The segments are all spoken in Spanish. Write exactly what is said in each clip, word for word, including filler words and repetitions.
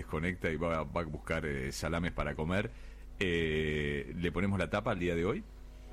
desconecta y va, va a buscar eh, salames para comer. Eh, ¿Le ponemos la tapa al día de hoy?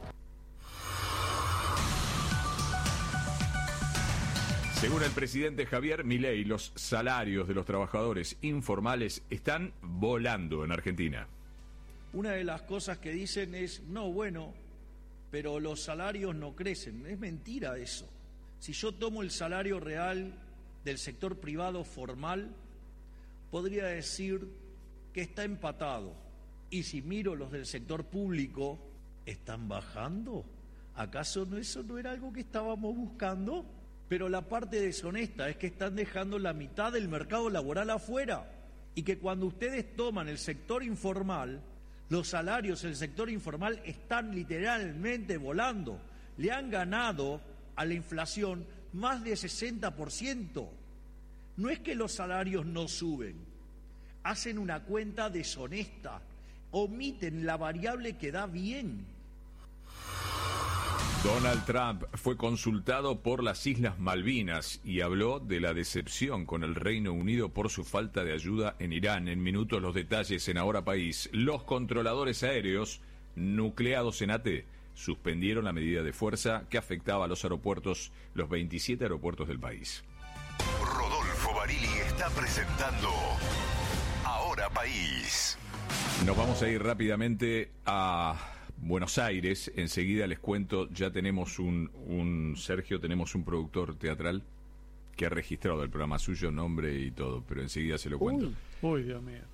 Según el presidente Javier Milei, los salarios de los trabajadores informales están volando en Argentina. Una de las cosas que dicen es, no, bueno, pero los salarios no crecen. Es mentira eso. Si yo tomo el salario real del sector privado formal, podría decir que está empatado. Y si miro los del sector público, ¿están bajando? ¿Acaso no, eso no era algo que estábamos buscando? Pero la parte deshonesta es que están dejando la mitad del mercado laboral afuera y que cuando ustedes toman el sector informal, los salarios del sector informal están literalmente volando. Le han ganado a la inflación más de sesenta por ciento. No es que los salarios no suben, hacen una cuenta deshonesta, omiten la variable que da bien. Donald Trump fue consultado por las Islas Malvinas y habló de la decepción con el Reino Unido por su falta de ayuda en Irán. En minutos los detalles en Ahora País. Los controladores aéreos nucleados en A T suspendieron la medida de fuerza que afectaba a los aeropuertos, los veintisiete aeropuertos del país. Rodolfo Barili está presentando Ahora País. Nos vamos a ir rápidamente a Buenos Aires. Enseguida les cuento, ya tenemos un, un Sergio, tenemos un productor teatral que ha registrado el programa suyo, nombre y todo, pero enseguida se lo cuento. Uy, uy Dios mío.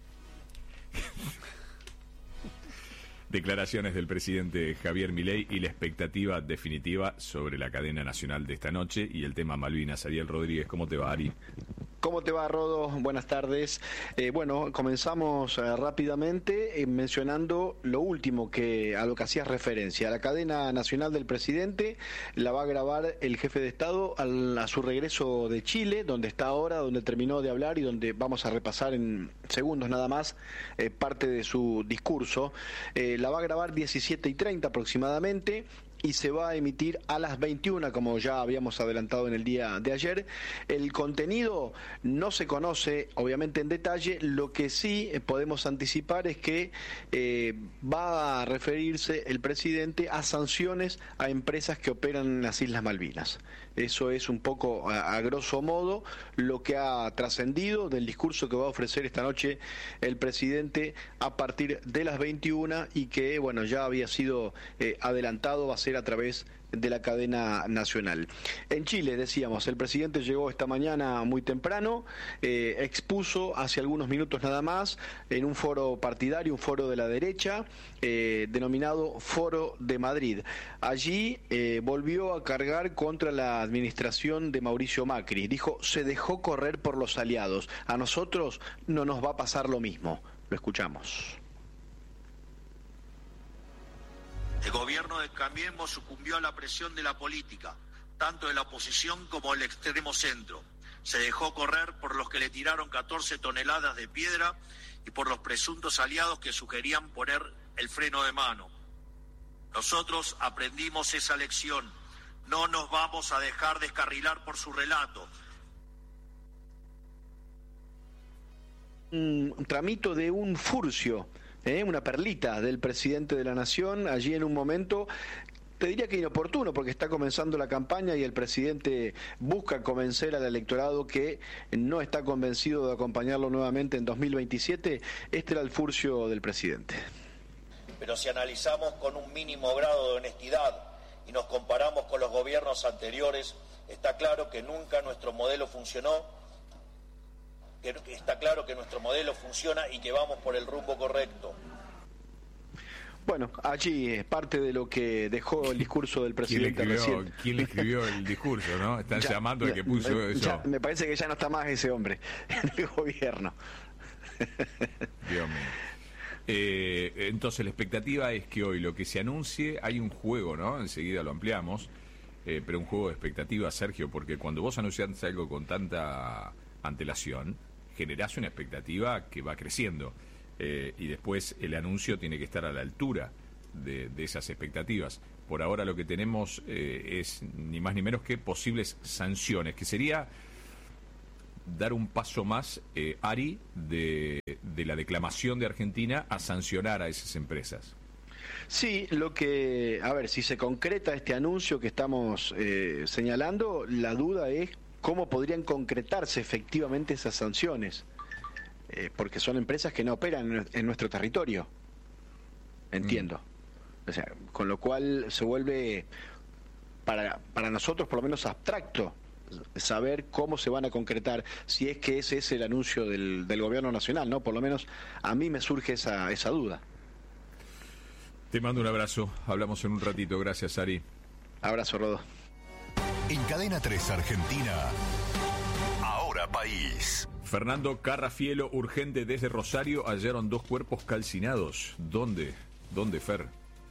Declaraciones del presidente Javier Milei y la expectativa definitiva sobre la cadena nacional de esta noche y el tema Malvinas. Ariel Rodríguez, ¿cómo te va, Ari? ¿Cómo te va, Rodo? Buenas tardes. Eh, bueno, comenzamos eh, rápidamente eh, mencionando lo último que a lo que hacías referencia. La cadena nacional del presidente la va a grabar el jefe de Estado al, a su regreso de Chile, donde está ahora, donde terminó de hablar y donde vamos a repasar en segundos nada más eh, parte de su discurso. Eh, la va a grabar diecisiete y treinta aproximadamente. Y se va a emitir a las veintiuna, como ya habíamos adelantado en el día de ayer. El contenido no se conoce, obviamente, en detalle. Lo que sí podemos anticipar es que eh, va a referirse el presidente a sanciones a empresas que operan en las Islas Malvinas. Eso es un poco, a, a grosso modo, lo que ha trascendido del discurso que va a ofrecer esta noche el presidente a partir de las veintiuna y que, bueno, ya había sido eh, adelantado, va a ser a través de la cadena nacional. En Chile, decíamos, el presidente llegó esta mañana muy temprano, eh, expuso hace algunos minutos nada más en un foro partidario, un foro de la derecha, eh, denominado Foro de Madrid. Allí eh, volvió a cargar contra la administración de Mauricio Macri. Dijo, se dejó correr por los aliados. A nosotros no nos va a pasar lo mismo. Lo escuchamos. El gobierno de Cambiemos sucumbió a la presión de la política, tanto de la oposición como del extremo centro. Se dejó correr por los que le tiraron catorce toneladas de piedra y por los presuntos aliados que sugerían poner el freno de mano. Nosotros aprendimos esa lección. No nos vamos a dejar descarrilar por su relato. Un tramito de un furcio. ¿Eh? Una perlita del presidente de la Nación, allí en un momento, te diría que inoportuno, porque está comenzando la campaña y el presidente busca convencer al electorado que no está convencido de acompañarlo nuevamente en dos mil veintisiete. Este era el furcio del presidente. Pero si analizamos con un mínimo grado de honestidad y nos comparamos con los gobiernos anteriores, está claro que nunca nuestro modelo funcionó. Está claro que nuestro modelo funciona y que vamos por el rumbo correcto. Bueno, allí es parte de lo que dejó el discurso del presidente. ¿Quién le escribió, recién. ¿quién le escribió el discurso, no? Están ya, llamando al que puso ya, eso. Me parece que ya no está más ese hombre en el gobierno. Dios mío. Eh, entonces la expectativa es que hoy lo que se anuncie, hay un juego, ¿no? Enseguida lo ampliamos, eh, pero un juego de expectativas, Sergio, porque cuando vos anunciás algo con tanta antelación, generás una expectativa que va creciendo eh, y después el anuncio tiene que estar a la altura de, de esas expectativas. Por ahora lo que tenemos eh, es ni más ni menos que posibles sanciones, que sería dar un paso más, eh, Ari, de, de la declamación de Argentina a sancionar a esas empresas. Sí, lo que, a ver, si se concreta este anuncio que estamos eh, señalando, la duda es cómo podrían concretarse efectivamente esas sanciones, eh, porque son empresas que no operan en nuestro territorio, entiendo. Mm. O sea, con lo cual se vuelve, para, para nosotros por lo menos abstracto, saber cómo se van a concretar, si es que ese es el anuncio del, del gobierno nacional, ¿no? Por lo menos a mí me surge esa, esa duda. Te mando un abrazo, hablamos en un ratito, gracias Ari. Abrazo, Rodo. En Cadena tres Argentina, Ahora País. Fernando Carrafielo, urgente desde Rosario, hallaron dos cuerpos calcinados. ¿Dónde? ¿Dónde, Fer?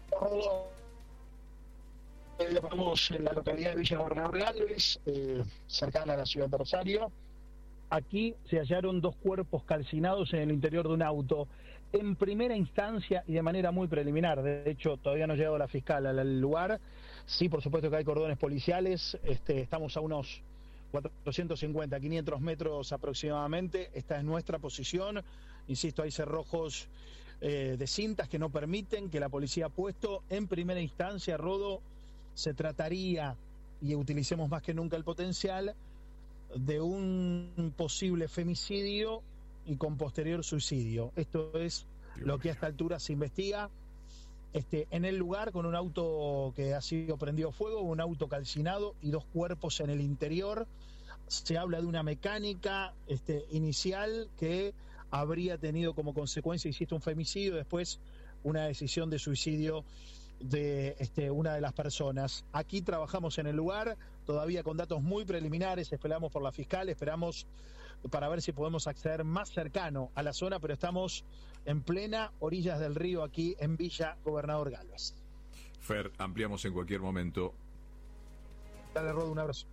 Estamos en la localidad de Villa Gobernador Galvez, eh, cercana a la ciudad de Rosario. Aquí se hallaron dos cuerpos calcinados en el interior de un auto. En primera instancia y de manera muy preliminar, de hecho todavía no ha llegado la fiscal al lugar. Sí, por supuesto que hay cordones policiales, este, estamos a unos cuatrocientos cincuenta, quinientos metros aproximadamente. Esta es nuestra posición, insisto, hay cerrojos eh, de cintas que no permiten que la policía ha puesto. En primera instancia, Rodo, se trataría, y utilicemos más que nunca el potencial, de un posible femicidio y con posterior suicidio. Esto es Dios lo que a esta altura se investiga. Este, en el lugar, con un auto que ha sido prendido fuego, un auto calcinado y dos cuerpos en el interior. Se habla de una mecánica este, inicial que habría tenido como consecuencia, insisto, un femicidio, después una decisión de suicidio de este, una de las personas. Aquí trabajamos en el lugar, todavía con datos muy preliminares, esperamos por la fiscal, esperamos para ver si podemos acceder más cercano a la zona, pero estamos en plena orillas del río aquí en Villa Gobernador Galvez. Fer, ampliamos en cualquier momento. Dale, Rodo, un abrazo.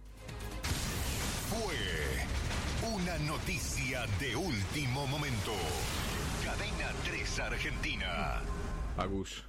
Fue una noticia de último momento. Cadena tres Argentina. Agus.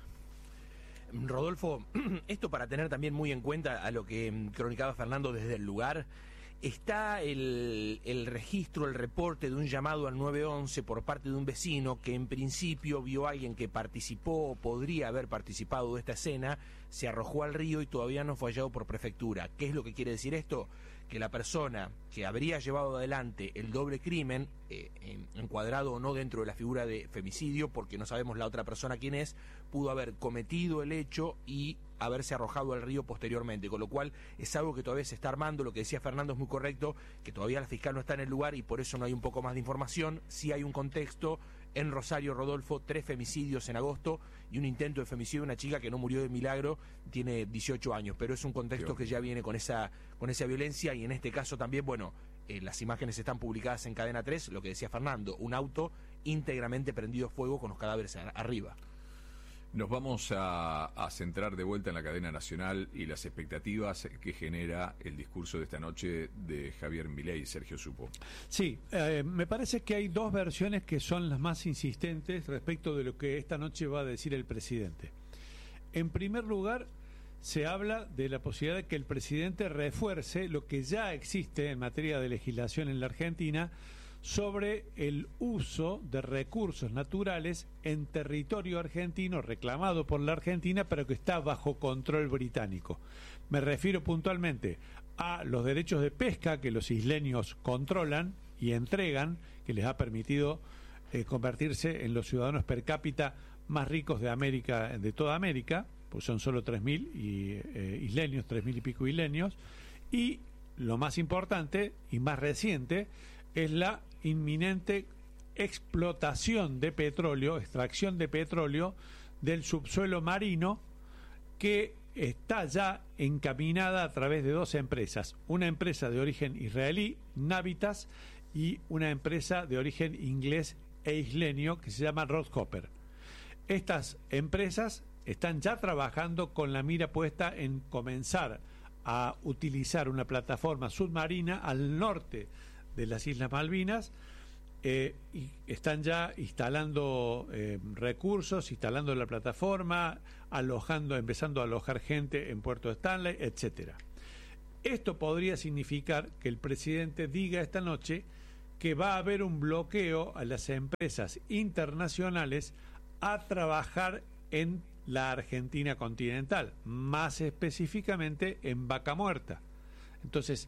Rodolfo, esto para tener también muy en cuenta a lo que cronicaba Fernando desde el lugar. Está el, el registro, el reporte de un llamado al nueve once por parte de un vecino que en principio vio a alguien que participó o podría haber participado de esta escena, se arrojó al río y todavía no fue hallado por prefectura. ¿Qué es lo que quiere decir esto? Que la persona que habría llevado adelante el doble crimen, eh, encuadrado o no dentro de la figura de femicidio, porque no sabemos la otra persona quién es, pudo haber cometido el hecho y haberse arrojado al río posteriormente, con lo cual es algo que todavía se está armando. Lo que decía Fernando es muy correcto, que todavía la fiscal no está en el lugar y por eso no hay un poco más de información. Sí hay un contexto. En Rosario, Rodolfo, tres femicidios en agosto y un intento de femicidio de una chica que no murió de milagro, tiene dieciocho años, pero es un contexto Dios. que ya viene con esa con esa violencia y en este caso también, bueno, eh, las imágenes están publicadas en Cadena tres, lo que decía Fernando, un auto íntegramente prendido fuego con los cadáveres a, arriba. Nos vamos a, a centrar de vuelta en la cadena nacional y las expectativas que genera el discurso de esta noche de Javier Milei. Sergio Supo. Sí, eh, me parece que hay dos versiones que son las más insistentes respecto de lo que esta noche va a decir el presidente. En primer lugar, se habla de la posibilidad de que el presidente refuerce lo que ya existe en materia de legislación en la Argentina sobre el uso de recursos naturales en territorio argentino reclamado por la Argentina, pero que está bajo control británico. Me refiero puntualmente a los derechos de pesca que los isleños controlan y entregan, que les ha permitido eh, convertirse en los ciudadanos per cápita más ricos de América, de toda América, pues son solo tres mil y, eh, isleños, tres mil y pico isleños, y lo más importante y más reciente es la inminente explotación de petróleo, extracción de petróleo del subsuelo marino, que está ya encaminada a través de dos empresas, una empresa de origen israelí, Navitas, y una empresa de origen inglés e isleño que se llama Roscopper. Estas empresas están ya trabajando con la mira puesta en comenzar a utilizar una plataforma submarina al norte de las Islas Malvinas, eh, y están ya instalando eh, recursos, instalando la plataforma, alojando, empezando a alojar gente en Puerto Stanley, etcétera. Esto podría significar que el presidente diga esta noche que va a haber un bloqueo a las empresas internacionales a trabajar en la Argentina continental, más específicamente en Vaca Muerta. Entonces,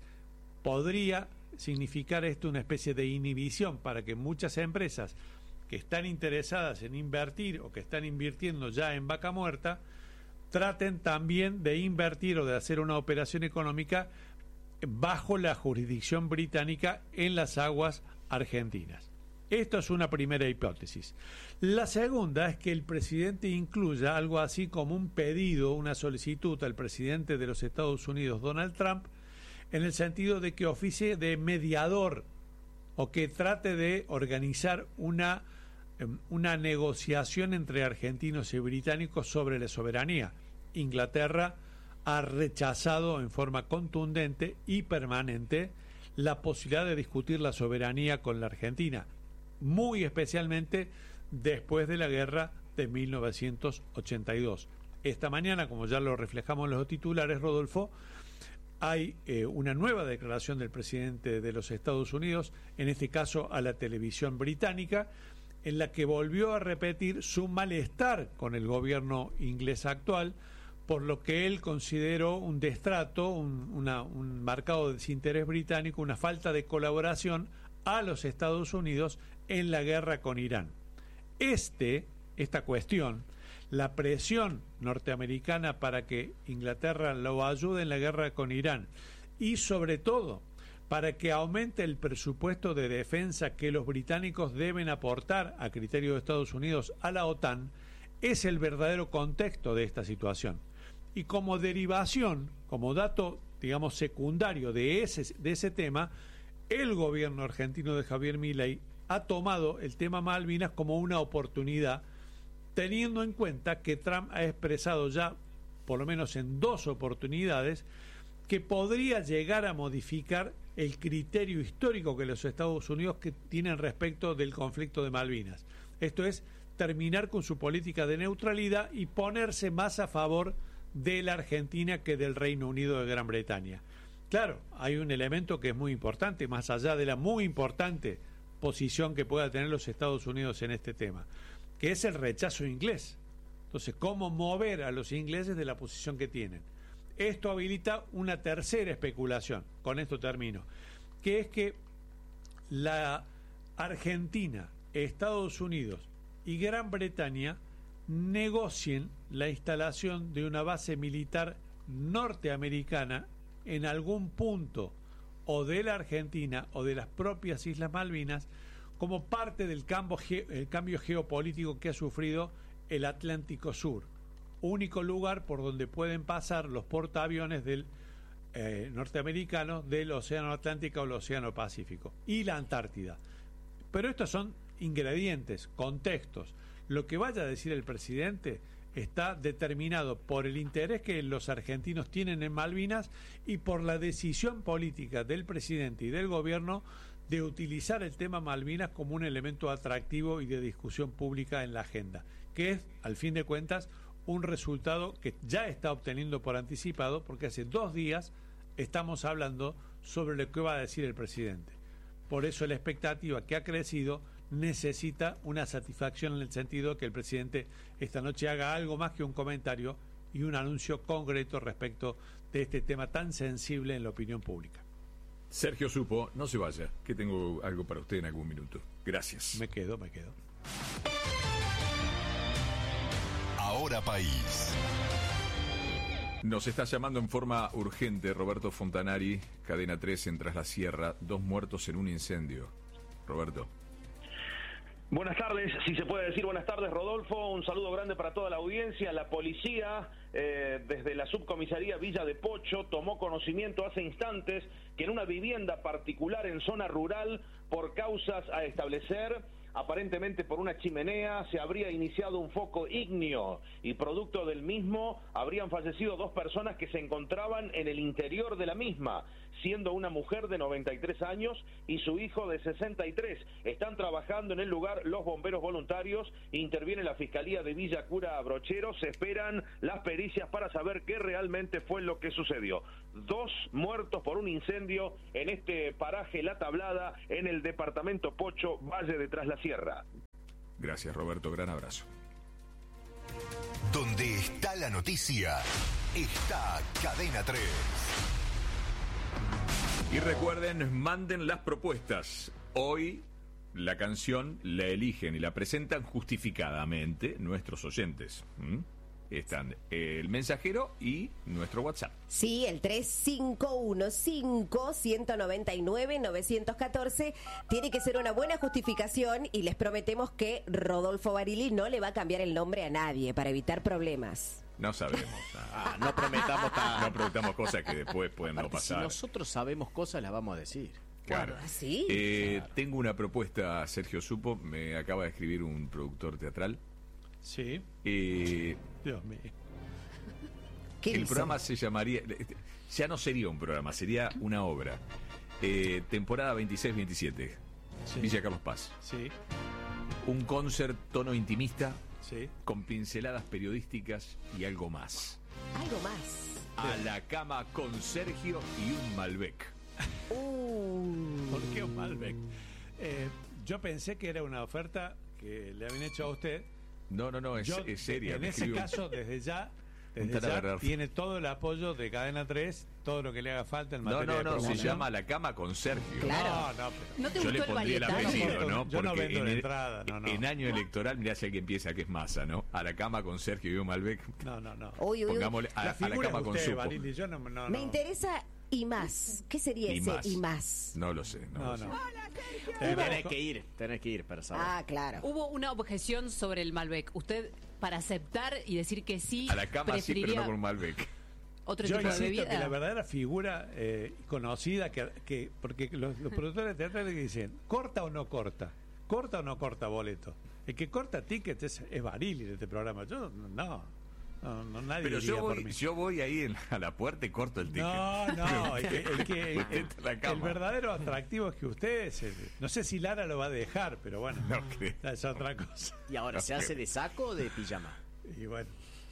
podría significar esto una especie de inhibición para que muchas empresas que están interesadas en invertir o que están invirtiendo ya en Vaca Muerta traten también de invertir o de hacer una operación económica bajo la jurisdicción británica en las aguas argentinas. Esto es una primera hipótesis. La segunda es que el presidente incluya algo así como un pedido, una solicitud al presidente de los Estados Unidos, Donald Trump, en el sentido de que oficie de mediador o que trate de organizar una, una negociación entre argentinos y británicos sobre la soberanía. Inglaterra ha rechazado en forma contundente y permanente la posibilidad de discutir la soberanía con la Argentina, muy especialmente después de la guerra de mil novecientos ochenta y dos. Esta mañana, como ya lo reflejamos en los titulares, Rodolfo, hay eh, una nueva declaración del presidente de los Estados Unidos, en este caso a la televisión británica, en la que volvió a repetir su malestar con el gobierno inglés actual, por lo que él consideró un destrato, un, una, un marcado desinterés británico, una falta de colaboración a los Estados Unidos en la guerra con Irán. Este, esta cuestión, la presión norteamericana para que Inglaterra lo ayude en la guerra con Irán y sobre todo para que aumente el presupuesto de defensa que los británicos deben aportar a criterio de Estados Unidos a la OTAN, es el verdadero contexto de esta situación. Y como derivación, como dato, digamos, secundario de ese, de ese tema, el gobierno argentino de Javier Milei ha tomado el tema Malvinas como una oportunidad, teniendo en cuenta que Trump ha expresado ya, por lo menos en dos oportunidades, que podría llegar a modificar el criterio histórico que los Estados Unidos que tienen respecto del conflicto de Malvinas. Esto es, terminar con su política de neutralidad y ponerse más a favor de la Argentina que del Reino Unido de Gran Bretaña. Claro, hay un elemento que es muy importante, más allá de la muy importante posición que pueda tener los Estados Unidos en este tema, que es el rechazo inglés. Entonces, ¿cómo mover a los ingleses de la posición que tienen? Esto habilita una tercera especulación, con esto termino, que es que la Argentina, Estados Unidos y Gran Bretaña negocien la instalación de una base militar norteamericana en algún punto o de la Argentina o de las propias Islas Malvinas como parte del cambio, el cambio geopolítico que ha sufrido el Atlántico Sur, único lugar por donde pueden pasar los portaaviones del eh, norteamericano del Océano Atlántico o el Océano Pacífico y la Antártida. Pero estos son ingredientes, contextos. Lo que vaya a decir el presidente está determinado por el interés que los argentinos tienen en Malvinas y por la decisión política del presidente y del gobierno de utilizar el tema Malvinas como un elemento atractivo y de discusión pública en la agenda, que es, al fin de cuentas, un resultado que ya está obteniendo por anticipado, porque hace dos días estamos hablando sobre lo que va a decir el presidente. Por eso la expectativa que ha crecido necesita una satisfacción en el sentido de que el presidente esta noche haga algo más que un comentario y un anuncio concreto respecto de este tema tan sensible en la opinión pública. Sergio Supo, no se vaya, que tengo algo para usted en algún minuto. Gracias. Me quedo, me quedo. Ahora País. Nos está llamando en forma urgente Roberto Fontanari, Cadena tres en Tras la Sierra, dos muertos en un incendio. Roberto. Buenas tardes, si se puede decir buenas tardes, Rodolfo, un saludo grande para toda la audiencia. La policía, eh, desde la subcomisaría Villa de Pocho, tomó conocimiento hace instantes que en una vivienda particular en zona rural, por causas a establecer, aparentemente por una chimenea, se habría iniciado un foco ígneo y producto del mismo habrían fallecido dos personas que se encontraban en el interior de la misma. siendo una mujer de noventa y tres años y su hijo de sesenta y tres. Están trabajando en el lugar los bomberos voluntarios, interviene la Fiscalía de Villa Cura Brochero, se esperan las pericias para saber qué realmente fue lo que sucedió. Dos muertos por un incendio en este paraje La Tablada, en el departamento Pocho, Valle de Tras la Sierra. Gracias, Roberto, gran abrazo. Donde está la noticia, está Cadena tres. Y recuerden, manden las propuestas. Hoy la canción la eligen y la presentan justificadamente nuestros oyentes. ¿Mm? Están el mensajero y nuestro WhatsApp. Sí, el tres cinco uno cinco, uno nueve nueve, nueve uno cuatro. Tiene que ser una buena justificación y les prometemos que Rodolfo Barili no le va a cambiar el nombre a nadie para evitar problemas. No sabemos. Ah, no prometamos tan... No preguntamos cosas que después pueden no pasar. Si nosotros sabemos cosas, las vamos a decir. Claro. ¿Así? Eh, Claro. Tengo una propuesta, Sergio Supo, me acaba de escribir un productor teatral. Sí. Eh, Dios mío. ¿Qué el dice? programa se llamaría, ya no sería un programa, sería una obra. Eh, temporada veintiséis veintisiete, Sí. Villa Carlos Paz. Sí, Un concert tono intimista, sí. con pinceladas periodísticas y algo más. Algo más. A la cama con Sergio y un Malbec. Uh. ¿Por qué un Malbec? Eh, yo pensé que era una oferta que le habían hecho a usted. No, no, no, es, Yo, es seria. En me ese escribió un- caso, desde ya, un desde ya talaverrar. tiene todo el apoyo de Cadena tres, todo lo que le haga falta en No, materia no, de no, se promoción. llama La cama con Sergio. Claro. No, no, pero... ¿No te Yo gustó le el pondría el varietano? apellido, Yo ¿no? no Porque vendo en, la el- entrada, no, no. en año electoral, mirá si alguien piensa que es masa, ¿no? A la cama con Sergio y un Malbec. No, no, no. Uy, uy, uy. Pongámosle a, La a la figura cama es con usted, supo. Barili, yo no, no, Me no. interesa y más. ¿Qué sería Y ese más. y más? No lo sé. No, No, lo sé. no. Tenés que ir, tenés que ir para saber. Ah, claro. Hubo una objeción sobre el Malbec. Usted, para aceptar y decir que sí, A la cama sí, pero preferiría no con un Malbec. otro Yo tipo de insisto bebida. que la verdadera figura eh, conocida, que, que porque los, los productores teatrales dicen, ¿corta o no corta? ¿Corta o no corta boleto? El que corta tickets es, es Barili de este programa. Yo no, no, no nadie Pero diría yo por voy, mí. yo voy ahí en- a la puerta y corto el ticket. No, no, el que, el, que- Usted el- está en la el cama. verdadero atractivo es que usted, es el- no sé si Lara lo va a dejar, pero bueno, No creo. es otra cosa. ¿Y ahora se hace de saco o de pijama? Y bueno,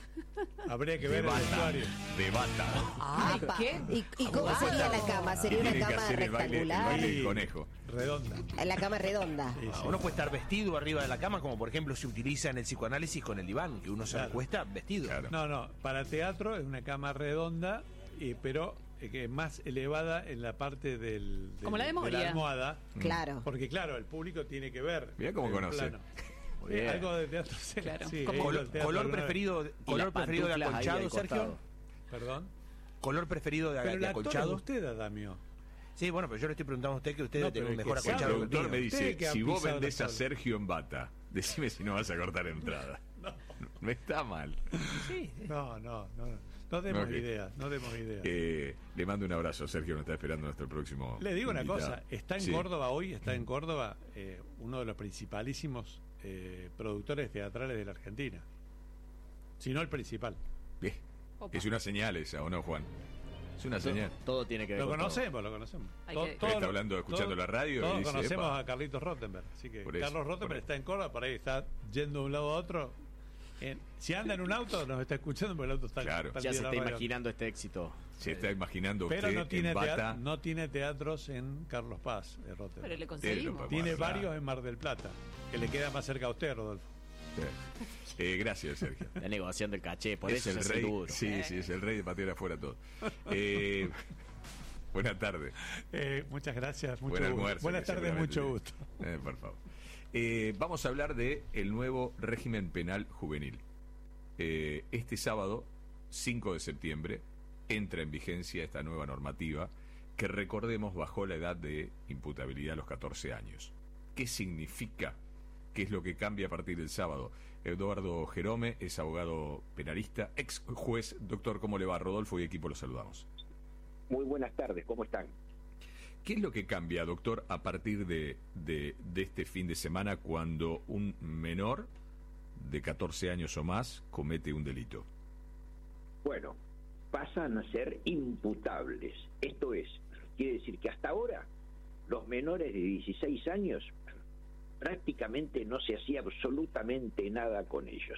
habría que De ver el bata. vestuario. De bata. Ay, Apa. ¿qué? ¿Y, y cómo Jugado. sería la cama? ¿Sería una Tienen que cama hacer el baile, el rectangular? baile del conejo. Redonda. La cama redonda. Sí, sí. Uno puede estar vestido arriba de la cama, como por ejemplo se utiliza en el psicoanálisis con el diván, que uno se Claro. recuesta vestido. Claro. No, no, para teatro es una cama redonda, y, pero eh, que es más elevada en la parte del, del- Como la de de Moria. la almohada. Claro. Porque claro, el público tiene que ver. Mirá cómo el conoce. plano. Muy Eh, bien. algo de teatro. Sí, Claro. sí, Como he ido Color, al teatro color alguna vez. preferido, Y color las preferido de pantuflas ahí acolchado, al Sergio. costado. Perdón. Color preferido de, Pero de el actor es acolchado. usted, Adamio. Sí, bueno, pero yo le estoy preguntando a usted que usted No, debe tener pero un el mejor que sabe, El acolchado. que el productor mío. me dice, Usted que ha si vos pisado vendés la a tabla. Sergio en bata, decime si no vas a cortar entrada. No está mal. Sí, No, no, no. No demos Ok. ideas, no demos ideas. Eh, le mando un abrazo, Sergio, nos está esperando nuestro próximo Le digo una invitado. cosa, está en Sí. Córdoba hoy, está en Córdoba eh, uno de los principalísimos eh, productores teatrales de la Argentina. Si no el principal. Bien. Opa. Es una señal esa, ¿o no, Juan? Es una señal. Todo tiene que ver Lo con todo. conocemos, lo conocemos. Hay To- que- todo Está lo- hablando, escuchando todo- la radio y Todos dice, conocemos "Epa". a Carlitos Rottenberg. Así que Por eso, Carlos por Rottenberg eso. está en Córdoba, por ahí está yendo de un lado a otro. En- si anda en un auto, nos está escuchando porque el auto está Claro. está Ya se en la está radio. imaginando este éxito. Se está imaginando Pero usted no tiene, en bata. teat- no tiene teatros en Carlos Paz, eh, Rottenberg. Pero le Lo conseguimos. podemos Tiene hacer. varios en Mar del Plata, que le queda más cerca a usted, Rodolfo. Eh, gracias, Sergio. La negociación del caché, por es eso el es rey. duro. Sí, sí, es el rey de patear afuera todo. Eh, buenas tardes. Eh, muchas gracias, mucho Buen gusto. almuerzo. Buenas que tardes, seguramente mucho tiene. gusto. Eh, por favor. Eh, vamos a hablar de el nuevo régimen penal juvenil. Eh, este sábado, cinco de septiembre, entra en vigencia esta nueva normativa que, recordemos, bajó la edad de imputabilidad a los catorce años. ¿Qué significa? ¿Qué es lo que cambia a partir del sábado? Eduardo Jerome es abogado penalista, ex juez. Doctor, ¿cómo le va? Rodolfo y equipo, los saludamos. Muy buenas tardes, ¿cómo están? ¿Qué es lo que cambia, doctor, a partir de, de, de este fin de semana cuando un menor de catorce años o más comete un delito? Bueno, pasan a ser imputables. Esto es, Quiere decir que hasta ahora los menores de dieciséis años prácticamente no se hacía absolutamente nada con ellos.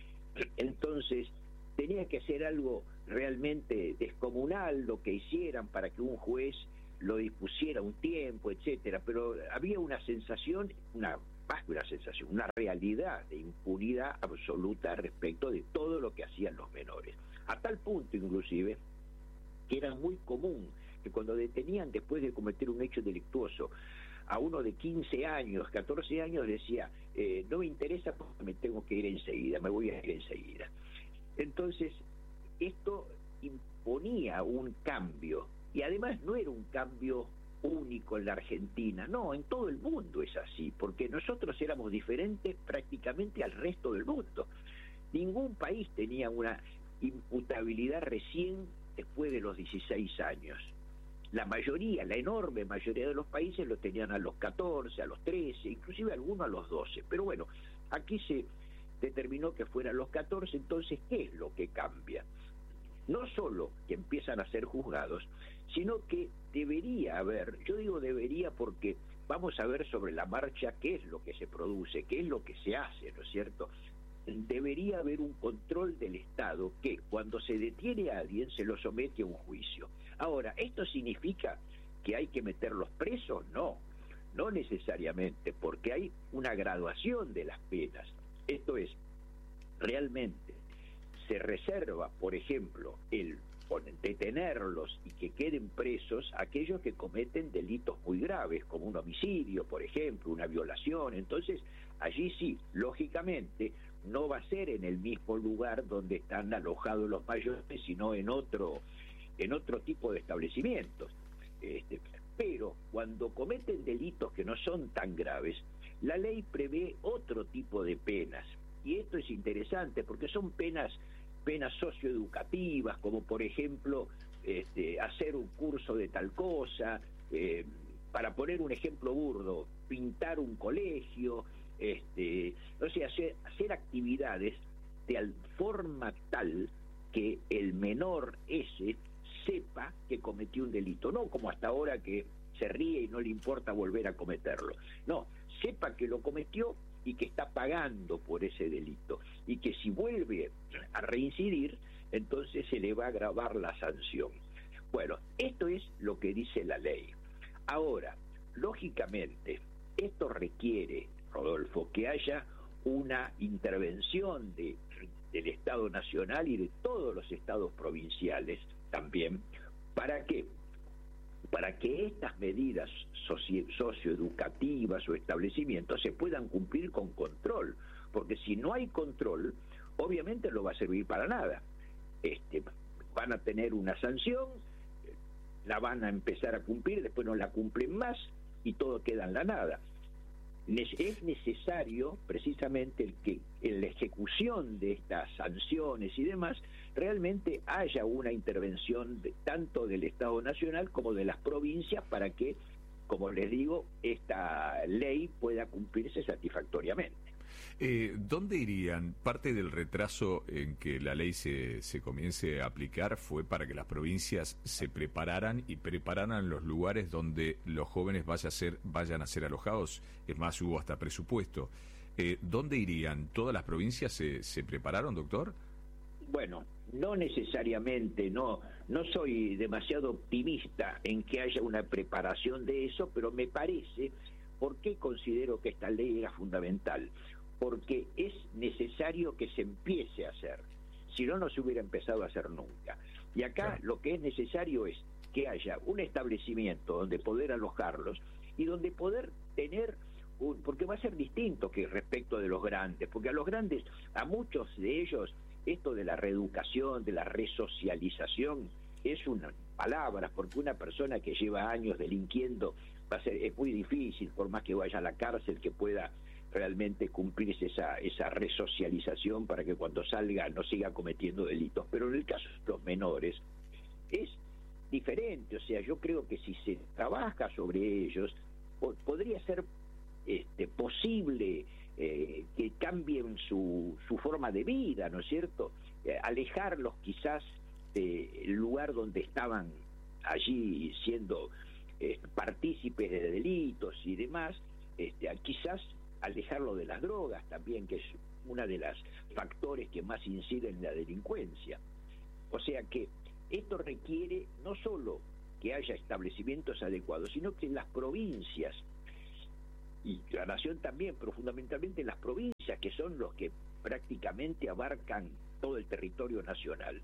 Entonces tenía que ser algo realmente descomunal lo que hicieran para que un juez lo dispusiera un tiempo, etcétera, pero había una sensación, una más que una sensación, una realidad de impunidad absoluta respecto de todo lo que hacían los menores, a tal punto inclusive que era muy común que cuando detenían después de cometer un hecho delictuoso a uno de quince años, catorce años, decía, eh, no me interesa porque me tengo que ir enseguida, me voy a ir enseguida. Entonces, esto imponía un cambio, y además no era un cambio único en la Argentina, no, en todo el mundo es así, porque nosotros éramos diferentes prácticamente al resto del mundo. Ningún país tenía una imputabilidad recién después de los dieciséis años. La mayoría, la enorme mayoría de los países lo tenían a los catorce, a los trece, inclusive algunos a los doce. Pero bueno, aquí se determinó que fuera a los catorce, entonces, ¿qué es lo que cambia? No solo que empiezan a ser juzgados, sino que debería haber, yo digo debería porque vamos a ver sobre la marcha qué es lo que se produce, qué es lo que se hace, ¿no es cierto? Debería haber un control del Estado que cuando se detiene a alguien se lo somete a un juicio. Ahora, ¿esto significa que hay que meterlos presos? No, no necesariamente, porque hay una graduación de las penas. Esto es, realmente se reserva, por ejemplo, el detenerlos y que queden presos aquellos que cometen delitos muy graves, como un homicidio, por ejemplo, una violación. Entonces, allí sí, lógicamente, no va a ser en el mismo lugar donde están alojados los mayores, sino en otro, en otro tipo de establecimientos. Este, pero cuando cometen delitos que no son tan graves, la ley prevé otro tipo de penas. Y esto es interesante porque son penas penas socioeducativas, como por ejemplo este, hacer un curso de tal cosa, eh, para poner un ejemplo burdo, pintar un colegio, este, o sea, hacer, hacer actividades de forma tal que el menor ese sepa que cometió un delito, no como hasta ahora que se ríe y no le importa volver a cometerlo, no, sepa que lo cometió y que está pagando por ese delito, y que si vuelve a reincidir, entonces se le va a agravar la sanción. Bueno, esto es lo que dice la ley. Ahora, lógicamente, esto requiere, Rodolfo, que haya una intervención de, del Estado Nacional y de todos los estados provinciales también. ¿Para qué? Para que estas medidas socio socioeducativas o establecimientos se puedan cumplir con control, porque si no hay control, obviamente no va a servir para nada. Este, van a tener una sanción, la van a empezar a cumplir, después no la cumplen más y todo queda en la nada. Es necesario precisamente el que en la ejecución de estas sanciones y demás realmente haya una intervención de, tanto del Estado Nacional como de las provincias para que, como les digo, esta ley pueda cumplirse satisfactoriamente. Eh, ¿Dónde irían? Parte del retraso en que la ley se, se comience a aplicar fue para que las provincias se prepararan y prepararan los lugares donde los jóvenes vaya a ser, vayan a ser alojados. Es más, hubo hasta presupuesto. Eh, ¿Dónde irían? ¿Todas las provincias se, se prepararon, doctor? Bueno, no necesariamente, no, no soy demasiado optimista en que haya una preparación de eso, pero me parece, ¿por qué considero que esta ley era fundamental? Porque es necesario que se empiece a hacer, si no, no se hubiera empezado a hacer nunca. Y acá lo que es necesario es que haya un establecimiento donde poder alojarlos y donde poder tener, un, porque va a ser distinto que respecto de los grandes, porque a los grandes, a muchos de ellos, esto de la reeducación, de la resocialización, es una palabra, porque una persona que lleva años delinquiendo va a ser, es muy difícil, por más que vaya a la cárcel, que pueda realmente cumplirse esa, esa resocialización para que cuando salga no siga cometiendo delitos. Pero en el caso de los menores es diferente, o sea, yo creo que si se trabaja sobre ellos, po podría ser este, posible eh, que cambien su, su forma de vida, ¿no es cierto? Eh, alejarlos quizás del lugar donde estaban allí siendo eh, partícipes de delitos y demás, este, quizás alejarlo de las drogas también, que es una de las factores que más inciden en la delincuencia. O sea que esto requiere no solo que haya establecimientos adecuados, sino que las provincias, y la nación también, pero fundamentalmente las provincias, que son los que prácticamente abarcan todo el territorio nacional,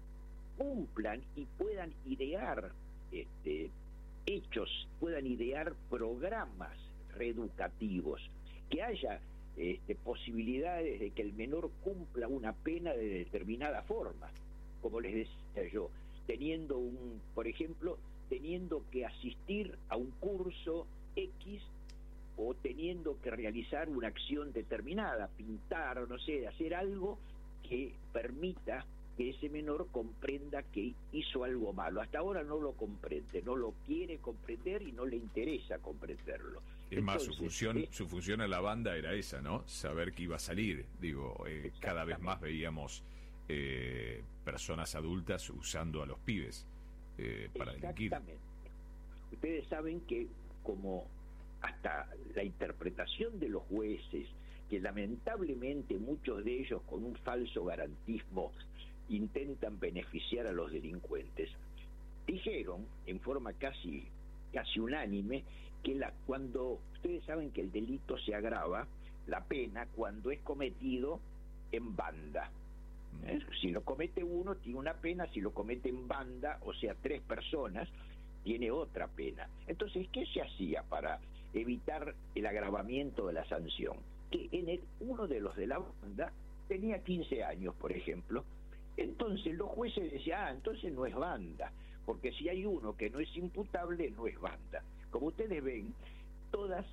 cumplan y puedan idear este, hechos, puedan idear programas reeducativos, que haya este, posibilidades de que el menor cumpla una pena de determinada forma, como les decía yo, teniendo un, por ejemplo, teniendo que asistir a un curso X o teniendo que realizar una acción determinada, pintar, no sé, hacer algo que permita que ese menor comprenda que hizo algo malo. Hasta ahora no lo comprende, no lo quiere comprender y no le interesa comprenderlo. Es Entonces, más, su función, ¿eh? su función en la banda era esa, ¿no? Saber que iba a salir. Digo, eh, cada vez más veíamos eh, personas adultas usando a los pibes eh, para delinquir. Exactamente. Ustedes saben que como hasta la interpretación de los jueces, que lamentablemente muchos de ellos con un falso garantismo intentan beneficiar a los delincuentes, dijeron en forma casi casi unánime que la, cuando ustedes saben que el delito se agrava, la pena, cuando es cometido en banda. ¿Eh? Si lo comete uno tiene una pena, si lo comete en banda, o sea tres personas, tiene otra pena. Entonces, ¿qué se hacía para evitar el agravamiento de la sanción? Que en el, uno de los de la banda tenía quince años, por ejemplo. Entonces los jueces decían, ah, entonces no es banda, porque si hay uno que no es imputable, no es banda. Como ustedes ven, todas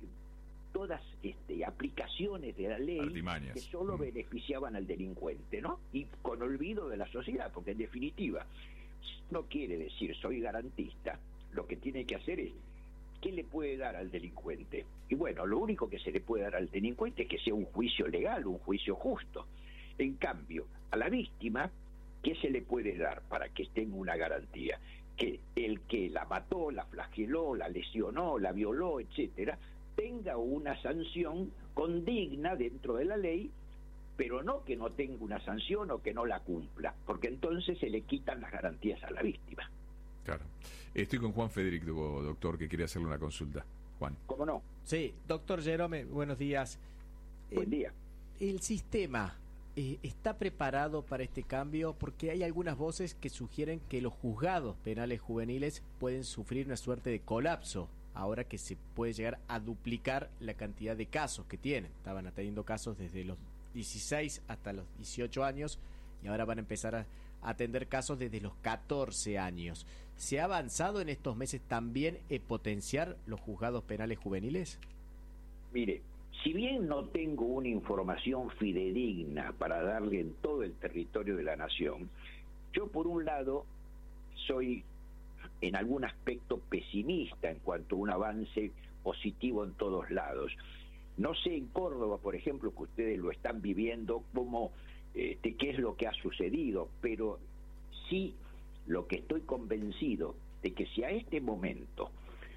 todas este, aplicaciones de la ley Artimañas. que solo mm. beneficiaban al delincuente, ¿no? Y con olvido de la sociedad, porque en definitiva, no quiere decir soy garantista, lo que tiene que hacer es ¿qué le puede dar al delincuente? Y bueno, lo único que se le puede dar al delincuente es que sea un juicio legal, un juicio justo. En cambio, a la víctima, ¿qué se le puede dar para que tenga una garantía? Que el que la mató, la flageló, la lesionó, la violó, etcétera, tenga una sanción condigna dentro de la ley, pero no que no tenga una sanción o que no la cumpla, porque entonces se le quitan las garantías a la víctima. Claro. Estoy con Juan Federico, doctor, que quiere hacerle una consulta. Juan. ¿Cómo no? Sí, doctor Jerome, buenos días. Buen día. El sistema eh, está preparado para este cambio, porque hay algunas voces que sugieren que los juzgados penales juveniles pueden sufrir una suerte de colapso ahora que se puede llegar a duplicar la cantidad de casos que tienen. Estaban atendiendo casos desde los dieciséis hasta los dieciocho años y ahora van a empezar a atender casos desde los catorce años. ¿Se ha avanzado en estos meses también en potenciar los juzgados penales juveniles? Mire, si bien no tengo una información fidedigna para darle en todo el territorio de la nación, yo por un lado soy en algún aspecto pesimista en cuanto a un avance positivo en todos lados. No sé en Córdoba, por ejemplo, que ustedes lo están viviendo, cómo, eh, de qué es lo que ha sucedido, pero sí lo que estoy convencido de que si a este momento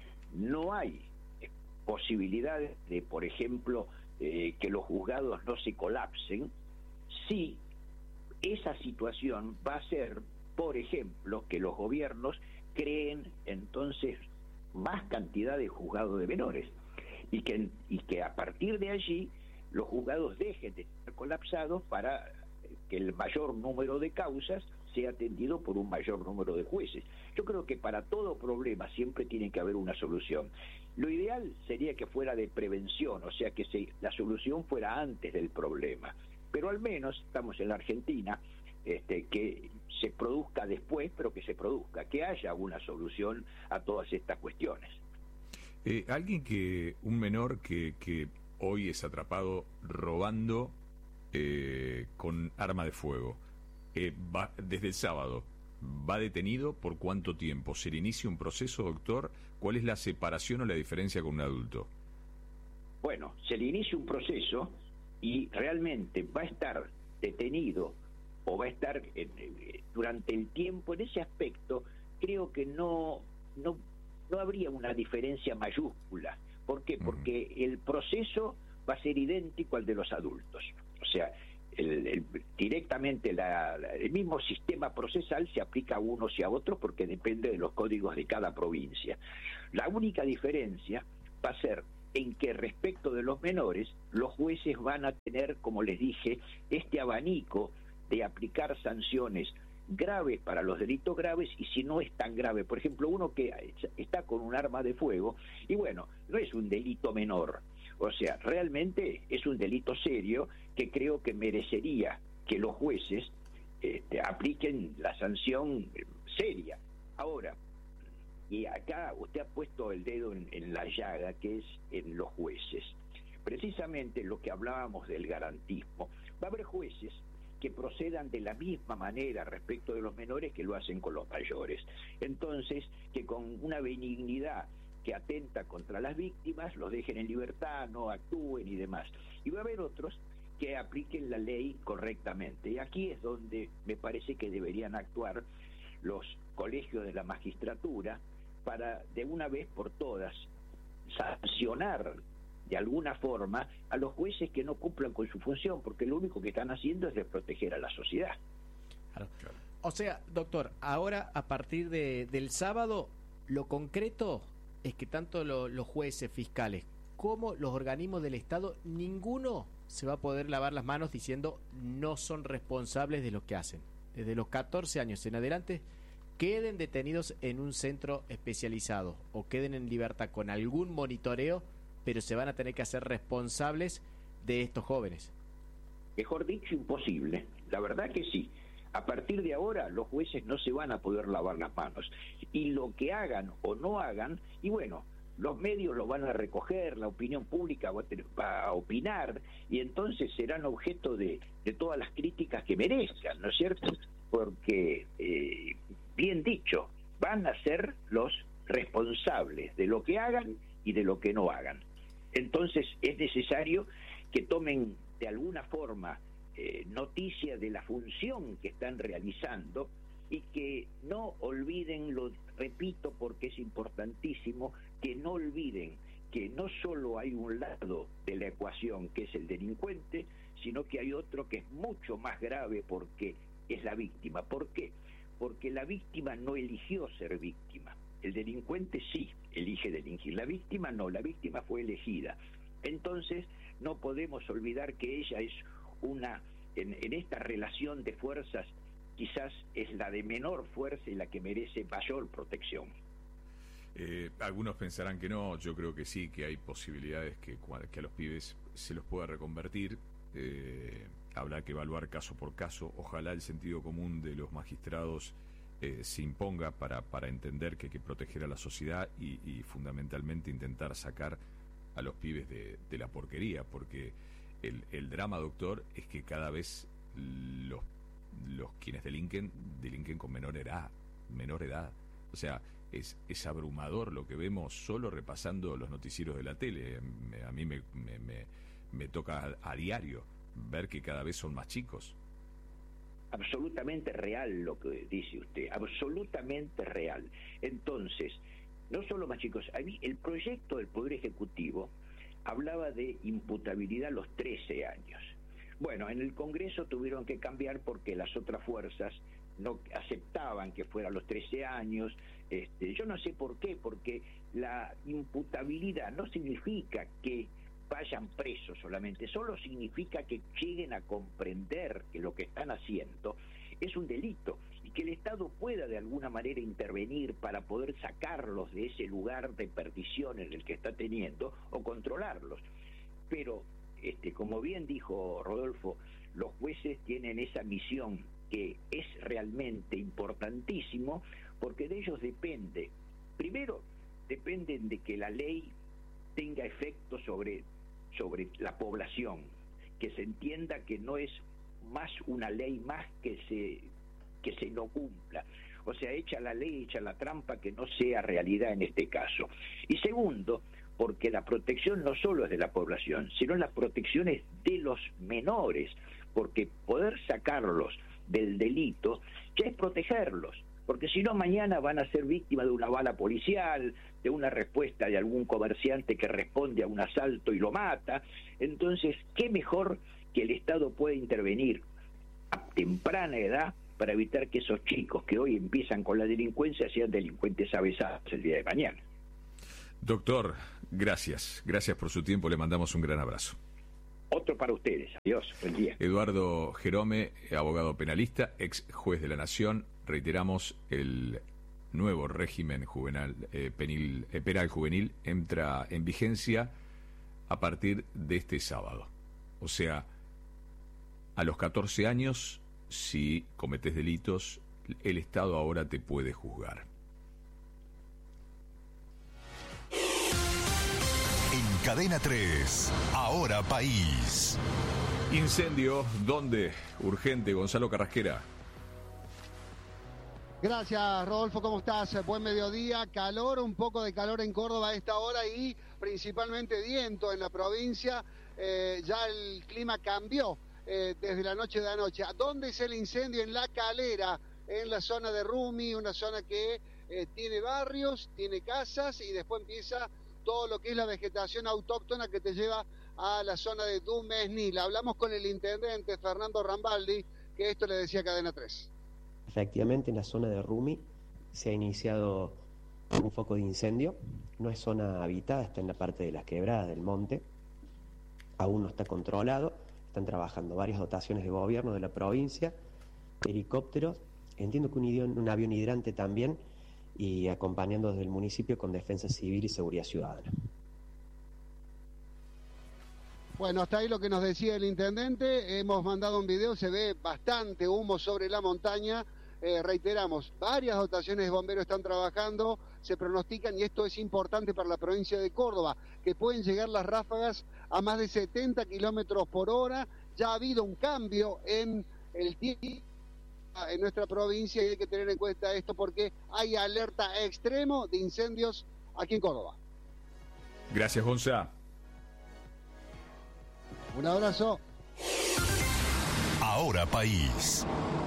no hay posibilidades de, por ejemplo, eh, que los juzgados no se colapsen, sí esa situación va a ser, por ejemplo, que los gobiernos creen entonces más cantidad de juzgados de menores y que, y que a partir de allí los juzgados dejen de estar colapsados para que el mayor número de causas sea atendido por un mayor número de jueces. Yo creo que para todo problema siempre tiene que haber una solución. Lo ideal sería que fuera de prevención, o sea que se, la solución fuera antes del problema, pero al menos estamos en la Argentina, este, que se produzca después, pero que se produzca, que haya una solución a todas estas cuestiones. Eh, alguien que, un menor que, que hoy es atrapado robando eh, con arma de fuego, eh, va, desde el sábado, ¿va detenido por cuánto tiempo? ¿Se le inicia un proceso, doctor? ¿Cuál es la separación o la diferencia con un adulto? Bueno, se le inicia un proceso y realmente va a estar detenido o va a estar eh, durante el tiempo. En ese aspecto creo que no, no, no habría una diferencia mayúscula. ¿Por qué? Porque el proceso va a ser idéntico al de los adultos. O sea, el, el, directamente la, la, el mismo sistema procesal se aplica a unos y a otros porque depende de los códigos de cada provincia. La única diferencia va a ser en que respecto de los menores, los jueces van a tener, como les dije, este abanico de aplicar sanciones graves para los delitos graves y si no es tan grave. Por ejemplo, uno que está con un arma de fuego, y bueno, no es un delito menor, o sea, realmente es un delito serio que creo que merecería que los jueces este, apliquen la sanción seria. Ahora, y acá usted ha puesto el dedo en, en la llaga, que es en los jueces. Precisamente lo que hablábamos del garantismo. Va a haber jueces que procedan de la misma manera respecto de los menores que lo hacen con los mayores. Entonces, que con una benignidad que atenta contra las víctimas, los dejen en libertad, no actúen y demás. Y va a haber otros que apliquen la ley correctamente. Y aquí es donde me parece que deberían actuar los colegios de la magistratura para, de una vez por todas, sancionar de alguna forma a los jueces que no cumplan con su función, porque lo único que están haciendo es desproteger a la sociedad. Claro. O sea, doctor, ahora a partir de, del sábado, lo concreto es que tanto lo, los jueces, fiscales, como los organismos del Estado, ninguno se va a poder lavar las manos diciendo no son responsables de lo que hacen. Desde los catorce años en adelante, queden detenidos en un centro especializado o queden en libertad con algún monitoreo, pero se van a tener que hacer responsables de estos jóvenes. Mejor dicho, imposible. La verdad que sí. A partir de ahora, los jueces no se van a poder lavar las manos. Y lo que hagan o no hagan, y bueno, los medios lo van a recoger, la opinión pública va a, tener, va a opinar, y entonces serán objeto de, de todas las críticas que merezcan, ¿no es cierto? Porque, eh, bien dicho, van a ser los responsables de lo que hagan y de lo que no hagan. Entonces es necesario que tomen de alguna forma eh, noticia de la función que están realizando y que no olviden, lo repito porque es importantísimo, que no olviden que no solo hay un lado de la ecuación que es el delincuente, sino que hay otro que es mucho más grave porque es la víctima. ¿Por qué? Porque la víctima no eligió ser víctima. El delincuente sí elige delinquir, la víctima no, la víctima fue elegida. Entonces no podemos olvidar que ella es una, en, en esta relación de fuerzas, quizás es la de menor fuerza y la que merece mayor protección. Eh, algunos pensarán que no, yo creo que sí, que hay posibilidades que, que a los pibes se los pueda reconvertir. Eh, habrá que evaluar caso por caso. Ojalá el sentido común de los magistrados Eh, se imponga para, para entender que hay que proteger a la sociedad y, y fundamentalmente intentar sacar a los pibes de, de la porquería, porque el, el drama, doctor, es que cada vez los, los quienes delinquen, delinquen con menor edad, menor edad. O sea, es, es abrumador lo que vemos solo repasando los noticieros de la tele. Me, a mí me, me, me, me toca a, a diario ver que cada vez son más chicos. Absolutamente real lo que dice usted, absolutamente real. Entonces, no solo más chicos, a mí el proyecto del Poder Ejecutivo hablaba de imputabilidad a los trece años. Bueno, en el Congreso tuvieron que cambiar porque las otras fuerzas no aceptaban que fuera a los trece años. Este, yo no sé por qué, porque la imputabilidad no significa que vayan presos solamente, solo significa que lleguen a comprender que lo que están haciendo es un delito y que el Estado pueda de alguna manera intervenir para poder sacarlos de ese lugar de perdición en el que está teniendo o controlarlos. Pero, este, como bien dijo Rodolfo, los jueces tienen esa misión que es realmente importantísimo porque de ellos depende, primero, dependen de que la ley tenga efecto sobre sobre la población, que se entienda que no es más una ley más que se que se no cumpla, o sea, echa la ley, echa la trampa, que no sea realidad en este caso. Y segundo, porque la protección no solo es de la población, sino la protección es de los menores, porque poder sacarlos del delito ya es protegerlos. porque si no mañana van a ser víctimas de una bala policial, de una respuesta de algún comerciante que responde a un asalto y lo mata. Entonces, ¿qué mejor que el Estado pueda intervenir a temprana edad para evitar que esos chicos que hoy empiezan con la delincuencia sean delincuentes avesados el día de mañana? Doctor, gracias. Gracias por su tiempo. Le mandamos un gran abrazo. Otro para ustedes. Adiós. Buen día. Eduardo Jerome, abogado penalista, ex juez de la Nación. Reiteramos, el nuevo régimen juvenil, eh, penil, eh, penal juvenil entra en vigencia a partir de este sábado. O sea, a los catorce años, si cometes delitos, el Estado ahora te puede juzgar. En Cadena tres, Ahora País. Incendio, ¿dónde? Urgente, Gonzalo Carrasquera. Gracias, Rodolfo, ¿cómo estás? Buen mediodía, calor, un poco de calor en Córdoba a esta hora y principalmente viento en la provincia. Eh, ya el clima cambió eh, desde la noche de anoche. ¿Dónde es el incendio? En La Calera, en la zona de Rumi, una zona que eh, tiene barrios, tiene casas y después empieza todo lo que es la vegetación autóctona que te lleva a la zona de Dumesnil. Hablamos con el intendente Fernando Rambaldi, que esto le decía a Cadena tres. Efectivamente, en la zona de Rumi se ha iniciado un foco de incendio. No es zona habitada, está en la parte de las quebradas del monte. Aún no está controlado. Están trabajando varias dotaciones de gobierno de la provincia, helicópteros, entiendo que un, idioma, un avión hidrante también, y acompañando desde el municipio con Defensa Civil y Seguridad Ciudadana. Bueno, hasta ahí lo que nos decía el intendente. Hemos mandado un video, se ve bastante humo sobre la montaña. Eh, reiteramos, varias dotaciones de bomberos están trabajando, se pronostican, y esto es importante para la provincia de Córdoba, que pueden llegar las ráfagas a más de setenta kilómetros por hora. Ya ha habido un cambio en el tiempo en nuestra provincia y hay que tener en cuenta esto porque hay alerta extremo de incendios aquí en Córdoba. Gracias, Gonza. Un abrazo. Ahora País.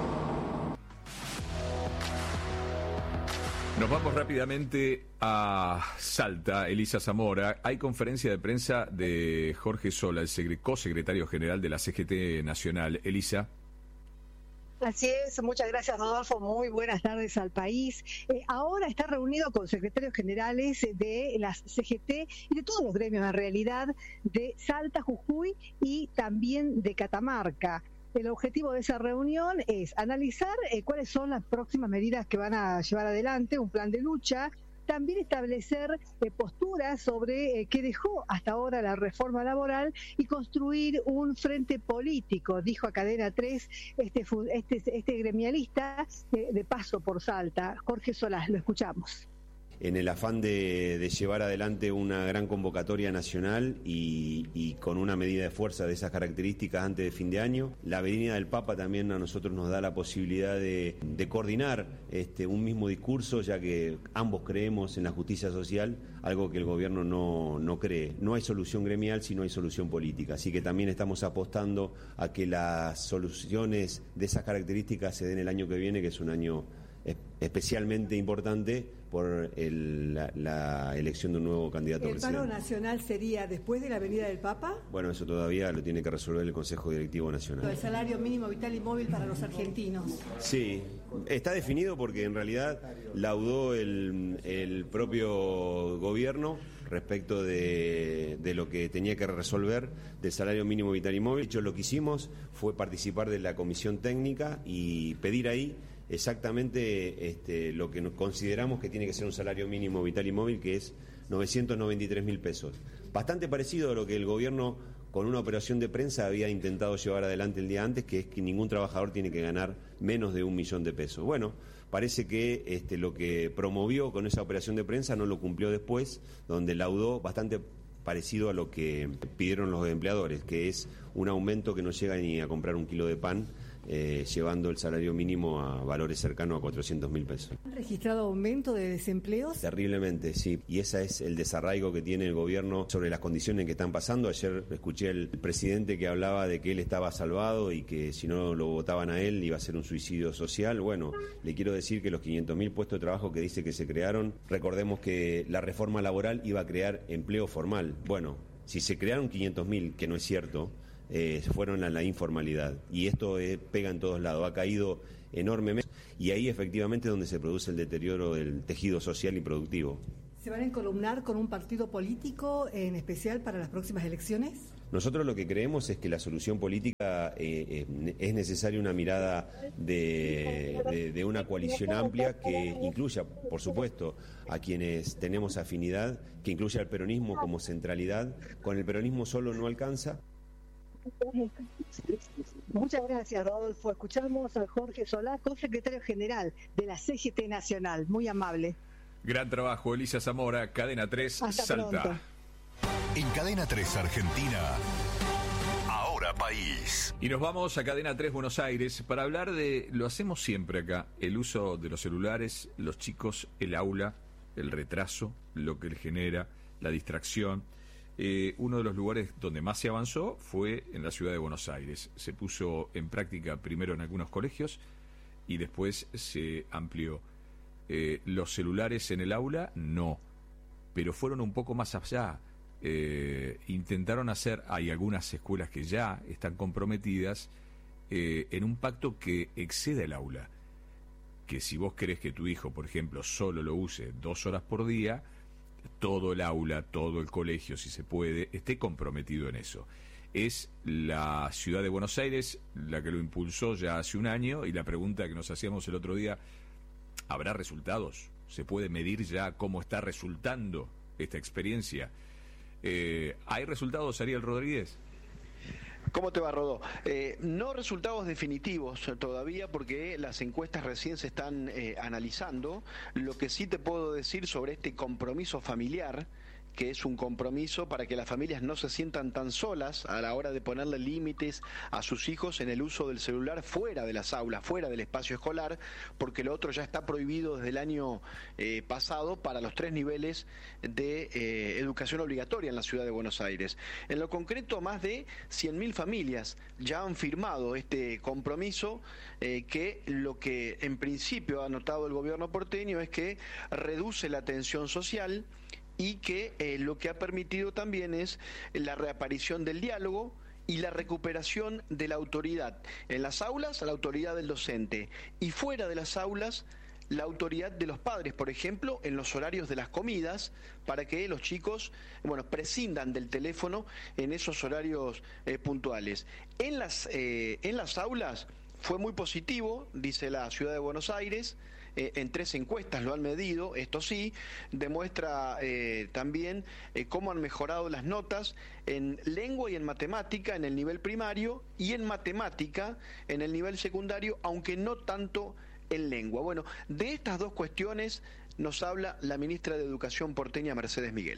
Nos vamos rápidamente a Salta, Elisa Zamora. Hay conferencia de prensa de Jorge Sola, el co-secretario general de la C G T Nacional. Elisa. Así es, muchas gracias, Rodolfo, muy buenas tardes al país. Eh, ahora está reunido con secretarios generales de las C G T y de todos los gremios en realidad, de Salta, Jujuy y también de Catamarca. El objetivo de esa reunión es analizar eh, cuáles son las próximas medidas que van a llevar adelante, un plan de lucha, también establecer eh, posturas sobre eh, qué dejó hasta ahora la reforma laboral y construir un frente político, dijo a Cadena tres este, este, este gremialista de, de paso por Salta, Jorge Solás, lo escuchamos. En el afán de, de llevar adelante una gran convocatoria nacional y, y con una medida de fuerza de esas características antes de fin de año. La venida del Papa también a nosotros nos da la posibilidad de, de coordinar este, un mismo discurso, ya que ambos creemos en la justicia social, algo que el gobierno no, no cree. No hay solución gremial si no hay solución política, así que también estamos apostando a que las soluciones de esas características se den el año que viene, que es un año especialmente importante por el, la, la elección de un nuevo candidato a presidente. ¿El paro nacional sería después de la venida del Papa? Bueno, eso todavía lo tiene que resolver el Consejo Directivo Nacional. El salario mínimo vital y móvil para los argentinos. Sí, está definido porque en realidad laudó el, el propio gobierno respecto de, de lo que tenía que resolver del salario mínimo vital y móvil. De hecho, lo que hicimos fue participar de la comisión técnica y pedir ahí exactamente este, lo que nos consideramos que tiene que ser un salario mínimo vital y móvil, que es novecientos noventa y tres mil pesos. Bastante parecido a lo que el gobierno con una operación de prensa había intentado llevar adelante el día antes, que es que ningún trabajador tiene que ganar menos de un millón de pesos. Bueno, parece que este, lo que promovió con esa operación de prensa no lo cumplió después, donde laudó bastante parecido a lo que pidieron los empleadores, que es un aumento que no llega ni a comprar un kilo de pan eh, llevando el salario mínimo a valores cercanos a cuatrocientos mil pesos. ¿Han registrado aumento de desempleos? Terriblemente, sí. Y ese es el desarraigo que tiene el gobierno sobre las condiciones en que están pasando. Ayer escuché al presidente que hablaba de que él estaba salvado y que si no lo votaban a él iba a ser un suicidio social. Bueno, le quiero decir que los quinientos mil puestos de trabajo que dice que se crearon, recordemos que la reforma laboral iba a crear empleo formal. Bueno, si se crearon quinientos mil, que no es cierto, eh, fueron a la informalidad. Y esto eh, pega en todos lados, ha caído enormemente. Y ahí efectivamente es donde se produce el deterioro del tejido social y productivo. ¿Se van a encolumnar con un partido político en especial para las próximas elecciones? Nosotros lo que creemos es que la solución política eh, eh, es necesaria una mirada de, de, de una coalición amplia que incluya, por supuesto, a quienes tenemos afinidad, que incluya al peronismo como centralidad. Con el peronismo solo no alcanza. Muchas gracias, Rodolfo. Escuchamos a Jorge Solá, secretario general de la C G T Nacional. Muy amable. Gran trabajo, Elisa Zamora, Cadena tres, Hasta Salta. pronto. En Cadena tres Argentina, Ahora País. Y nos vamos a Cadena tres Buenos Aires para hablar de, lo hacemos siempre acá, el uso de los celulares, los chicos, el aula, el retraso, lo que le genera, la distracción. Eh, uno de los lugares donde más se avanzó fue en la ciudad de Buenos Aires. Se puso en práctica primero en algunos colegios y después se amplió. Eh, los celulares en el aula, no, pero fueron un poco más allá. Eh, intentaron hacer, hay algunas escuelas que ya están comprometidas eh, en un pacto que excede el aula, que si vos querés que tu hijo, por ejemplo, solo lo use dos horas por día, todo el aula, todo el colegio, si se puede, esté comprometido en eso. Es la ciudad de Buenos Aires la que lo impulsó ya hace un año, y la pregunta que nos hacíamos el otro día, ¿habrá resultados? ¿Se puede medir ya cómo está resultando esta experiencia? Eh, ¿Hay resultados, Ariel Rodríguez? ¿Cómo te va, Rodó? Eh, no resultados definitivos todavía porque las encuestas recién se están eh, analizando. Lo que sí te puedo decir sobre este compromiso familiar, que es un compromiso para que las familias no se sientan tan solas a la hora de ponerle límites a sus hijos en el uso del celular fuera de las aulas, fuera del espacio escolar, porque lo otro ya está prohibido desde el año eh, pasado para los tres niveles de eh, educación obligatoria en la ciudad de Buenos Aires. En lo concreto, más de cien mil familias ya han firmado este compromiso, eh, que lo que en principio ha notado el gobierno porteño es que reduce la tensión social, y que eh, lo que ha permitido también es la reaparición del diálogo y la recuperación de la autoridad. En las aulas, la autoridad del docente, y fuera de las aulas, la autoridad de los padres, por ejemplo, en los horarios de las comidas, para que los chicos, bueno, prescindan del teléfono en esos horarios eh, puntuales. En las, eh, en las aulas fue muy positivo, dice la ciudad de Buenos Aires. Eh, en tres encuestas lo han medido, esto sí, demuestra eh, también eh, cómo han mejorado las notas en lengua y en matemática en el nivel primario, y en matemática en el nivel secundario, aunque no tanto en lengua. Bueno, de estas dos cuestiones nos habla la ministra de Educación porteña, Mercedes Miguel.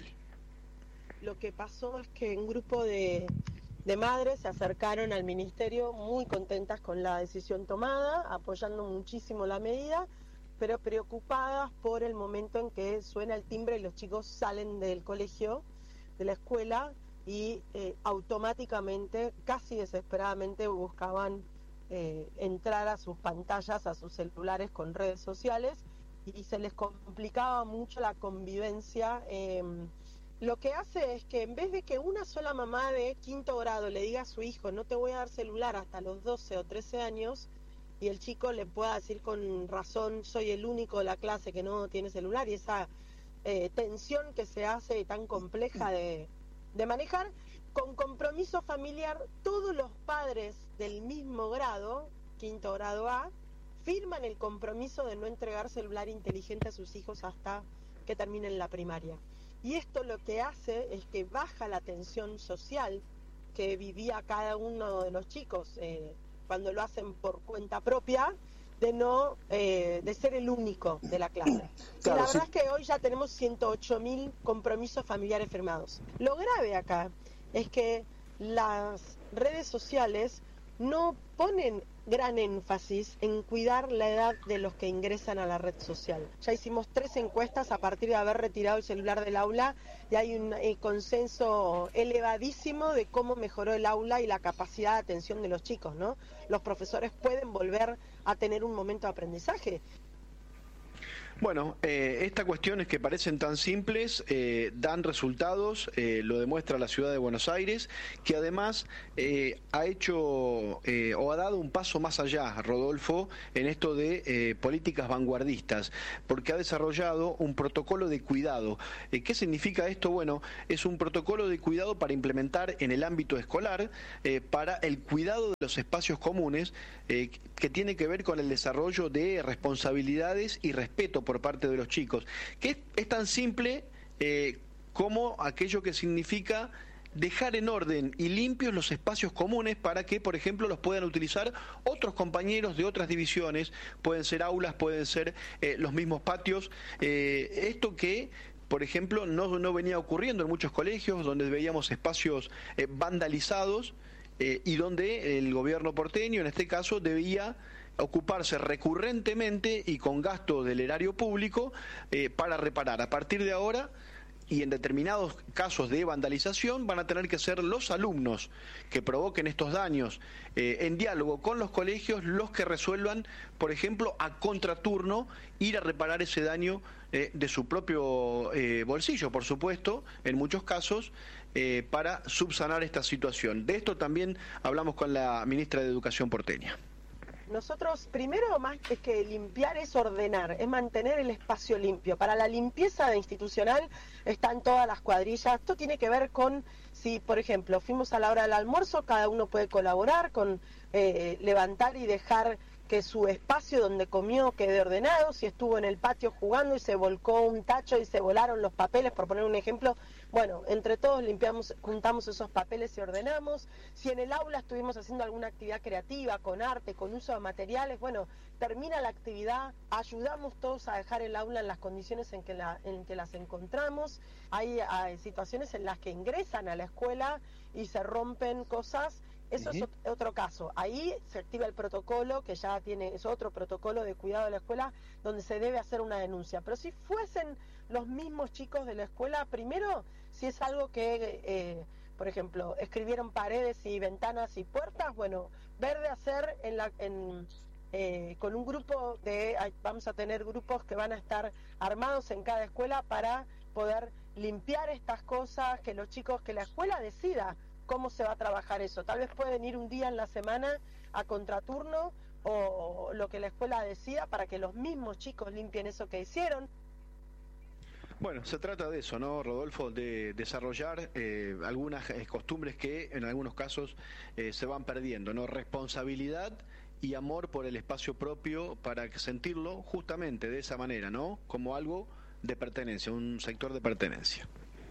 Lo que pasó es que un grupo de, de madres se acercaron al ministerio muy contentas con la decisión tomada, apoyando muchísimo la medida, pero preocupadas por el momento en que suena el timbre y los chicos salen del colegio, de la escuela, y eh, automáticamente, casi desesperadamente, buscaban eh, entrar a sus pantallas, a sus celulares con redes sociales, y se les complicaba mucho la convivencia. Eh, lo que hace es que en vez de que una sola mamá de quinto grado le diga a su hijo, no te voy a dar celular hasta los doce o trece años, y el chico le pueda decir con razón, soy el único de la clase que no tiene celular, y esa eh, tensión que se hace tan compleja de, de manejar, con compromiso familiar, todos los padres del mismo grado, quinto grado A, firman el compromiso de no entregar celular inteligente a sus hijos hasta que terminen la primaria. Y esto lo que hace es que baja la tensión social que vivía cada uno de los chicos, eh, cuando lo hacen por cuenta propia, de no eh, de ser el único de la clase. Claro, la verdad sí. Es que hoy ya tenemos ciento ocho mil compromisos familiares firmados. Lo grave acá es que las redes sociales no ponen gran énfasis en cuidar la edad de los que ingresan a la red social. Ya hicimos tres encuestas a partir de haber retirado el celular del aula y hay un eh, consenso elevadísimo de cómo mejoró el aula y la capacidad de atención de los chicos, ¿no? Los profesores pueden volver a tener un momento de aprendizaje. Bueno, eh, estas cuestiones que parecen tan simples eh, dan resultados, eh, lo demuestra la ciudad de Buenos Aires, que además eh, ha hecho eh, o ha dado un paso más allá, Rodolfo, en esto de eh, políticas vanguardistas, porque ha desarrollado un protocolo de cuidado. Eh, ¿Qué significa esto? Bueno, es un protocolo de cuidado para implementar en el ámbito escolar, eh, para el cuidado de los espacios comunes, eh, que tiene que ver con el desarrollo de responsabilidades y respeto por parte de los chicos, que es, es tan simple eh, como aquello que significa dejar en orden y limpios los espacios comunes para que, por ejemplo, los puedan utilizar otros compañeros de otras divisiones, pueden ser aulas, pueden ser eh, los mismos patios, eh, esto que por ejemplo no, no venía ocurriendo en muchos colegios donde veíamos espacios eh, vandalizados eh, y donde el gobierno porteño en este caso debía ocuparse recurrentemente y con gasto del erario público eh, para reparar. A partir de ahora, y en determinados casos de vandalización, van a tener que ser los alumnos que provoquen estos daños eh, en diálogo con los colegios los que resuelvan, por ejemplo, a contraturno, ir a reparar ese daño eh, de su propio eh, bolsillo, por supuesto, en muchos casos, eh, para subsanar esta situación. De esto también hablamos con la ministra de Educación porteña. Nosotros, primero, más que, que limpiar es ordenar, es mantener el espacio limpio. Para la limpieza institucional están todas las cuadrillas. Esto tiene que ver con, si por ejemplo fuimos a la hora del almuerzo, cada uno puede colaborar con eh, levantar y dejar que su espacio donde comió quede ordenado. Si estuvo en el patio jugando y se volcó un tacho y se volaron los papeles, por poner un ejemplo, bueno, entre todos limpiamos, juntamos esos papeles y ordenamos. Si en el aula estuvimos haciendo alguna actividad creativa, con arte, con uso de materiales, bueno, termina la actividad, ayudamos todos a dejar el aula en las condiciones en que, la, en que las encontramos. Hay, hay situaciones en las que ingresan a la escuela y se rompen cosas. Eso uh-huh. es otro caso. Ahí se activa el protocolo, que ya tiene, es otro protocolo de cuidado de la escuela, donde se debe hacer una denuncia. Pero si fuesen los mismos chicos de la escuela, primero, si es algo que, eh, por ejemplo, escribieron paredes y ventanas y puertas, bueno, ver de hacer en la, en, eh, con un grupo de, vamos a tener grupos que van a estar armados en cada escuela para poder limpiar estas cosas, que los chicos, que la escuela decida cómo se va a trabajar eso. Tal vez pueden ir un día en la semana a contraturno o lo que la escuela decida para que los mismos chicos limpien eso que hicieron. Bueno, se trata de eso, ¿no, Rodolfo? De desarrollar eh, algunas eh, costumbres que en algunos casos eh, se van perdiendo, ¿no? Responsabilidad y amor por el espacio propio para sentirlo justamente de esa manera, ¿no? Como algo de pertenencia, un sector de pertenencia.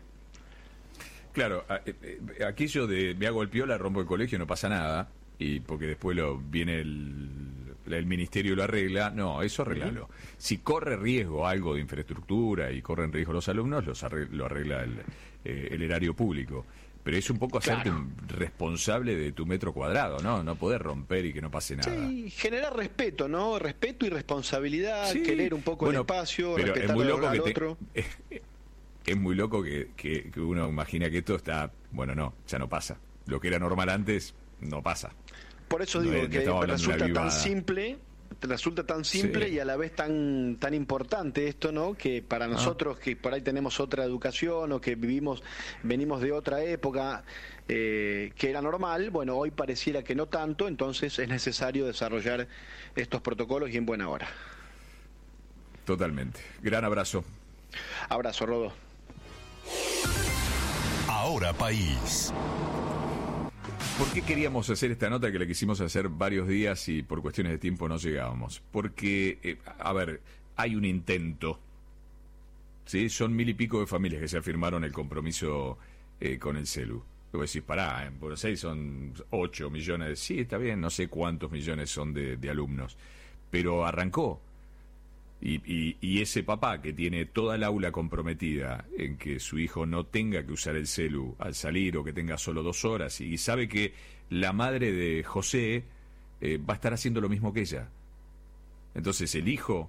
Claro, aquello de me hago el piola, rompo el colegio, no pasa nada, y porque después lo viene el, el ministerio lo arregla, no, eso arreglalo. Uh-huh. Si corre riesgo algo de infraestructura y corren riesgo los alumnos, los arregla, lo arregla el, eh, el erario público. Pero es un poco hacerte claro. un responsable de tu metro cuadrado, ¿no? No poder romper y que no pase nada. Sí, generar respeto, ¿no? Respeto y responsabilidad, sí. Querer un poco bueno, el espacio, pero respetar es muy loco al que otro. Te, es, es muy loco que, que, que uno imagina que esto está... Bueno, no, ya no pasa. Lo que era normal antes, no pasa. Por eso digo no, que no resulta tan simple... resulta tan simple sí. y a la vez tan tan importante esto, ¿no? Que para nosotros ah. que por ahí tenemos otra educación o que vivimos venimos de otra época eh, que era normal, bueno, hoy pareciera que no tanto, entonces es necesario desarrollar estos protocolos y en buena hora. Totalmente. Gran abrazo. Abrazo, Rodo. Ahora País. ¿Por qué queríamos hacer esta nota que la quisimos hacer varios días y por cuestiones de tiempo no llegábamos? Porque, eh, a ver, hay un intento, ¿sí? Son mil y pico de familias que se afirmaron el compromiso eh, con el celu. Luego decís, pará, en Buenos Aires son ocho millones, sí, está bien, no sé cuántos millones son de, de alumnos, pero arrancó. Y, y, y ese papá que tiene toda el aula comprometida en que su hijo no tenga que usar el celu al salir o que tenga solo dos horas y sabe que la madre de José eh, va a estar haciendo lo mismo que ella. Entonces el hijo,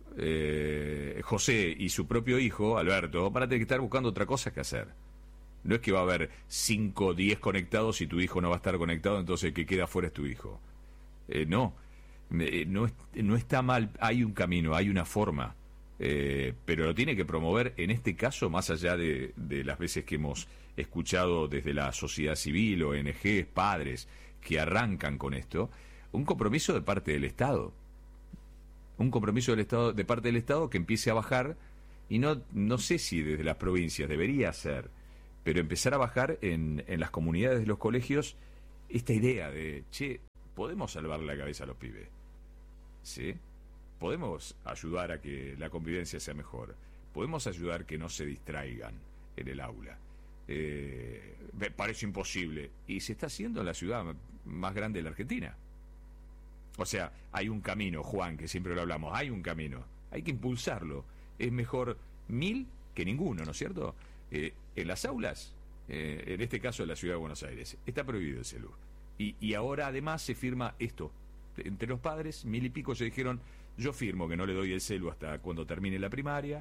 eh, José, y su propio hijo, Alberto, van a tener que estar buscando otra cosa que hacer. No es que va a haber cinco, diez conectados y tu hijo no va a estar conectado, entonces el que queda fuera es tu hijo. Eh, no, eh, no, es, no está mal, hay un camino, hay una forma, eh, pero lo tiene que promover, en este caso, más allá de, de las veces que hemos escuchado desde la sociedad civil, O N Ges, padres, que arrancan con esto, un compromiso de parte del Estado. Un compromiso del Estado, de parte del Estado que empiece a bajar, y no, no sé si desde las provincias debería ser, pero empezar a bajar en, en las comunidades de los colegios esta idea de, che, podemos salvar la cabeza a los pibes, ¿sí? Podemos ayudar a que la convivencia sea mejor, podemos ayudar que no se distraigan en el aula. Eh, me parece imposible, y se está haciendo en la ciudad más grande de la Argentina. O sea, hay un camino, Juan, que siempre lo hablamos, hay un camino, hay que impulsarlo. Es mejor mil que ninguno, ¿no es cierto? Eh, en las aulas, eh, en este caso en la ciudad de Buenos Aires, está prohibido el celu. Y, y ahora además se firma esto. Entre los padres, mil y pico se dijeron, yo firmo que no le doy el celu hasta cuando termine la primaria,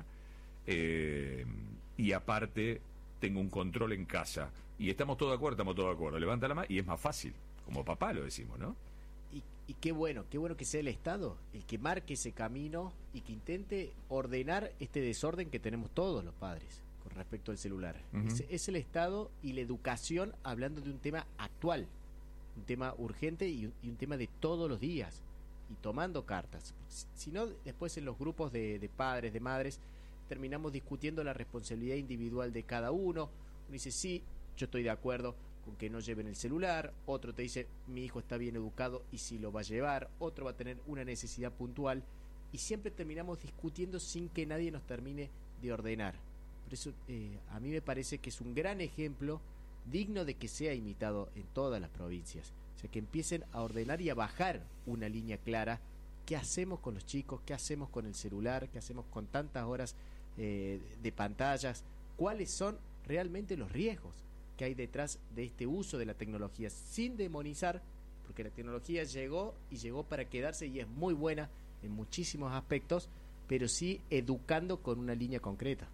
eh, y aparte tengo un control en casa. Y estamos todos de acuerdo, estamos todos de acuerdo. Levanta la mano y es más fácil, como papá lo decimos, ¿no? Y, y qué bueno, qué bueno que sea el Estado el que marque ese camino y que intente ordenar este desorden que tenemos todos los padres con respecto al celular. Uh-huh. es, es el Estado y la educación hablando de un tema actual, un tema urgente y, y un tema de todos los días, y tomando cartas. Si no, después en los grupos de, de padres, de madres, terminamos discutiendo la responsabilidad individual de cada uno. Uno dice, sí, yo estoy de acuerdo con que no lleven el celular, otro te dice, mi hijo está bien educado y sí lo va a llevar, otro va a tener una necesidad puntual, y siempre terminamos discutiendo sin que nadie nos termine de ordenar. Por eso eh, a mí me parece que es un gran ejemplo digno de que sea imitado en todas las provincias. O sea, que empiecen a ordenar y a bajar una línea clara. ¿Qué hacemos con los chicos? ¿Qué hacemos con el celular? ¿Qué hacemos con tantas horas eh, de pantallas? ¿Cuáles son realmente los riesgos que hay detrás de este uso de la tecnología? Sin demonizar, porque la tecnología llegó y llegó para quedarse y es muy buena en muchísimos aspectos, pero sí educando con una línea concreta.